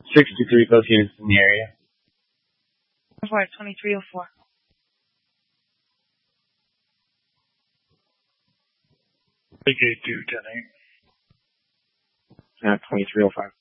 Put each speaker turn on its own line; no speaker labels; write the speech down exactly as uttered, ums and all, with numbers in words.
sixty-three both units in the area.
For twenty-three oh four.
Big eight two ten eight.
Uh, twenty-three oh five.